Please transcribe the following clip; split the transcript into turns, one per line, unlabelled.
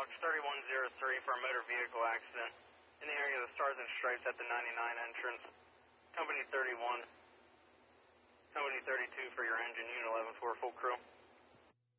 Fox 3103 for a motor vehicle accident in the area of the Stars and Stripes at the 99 entrance. Company 31, Company 32 for your engine, Unit 11 for full crew.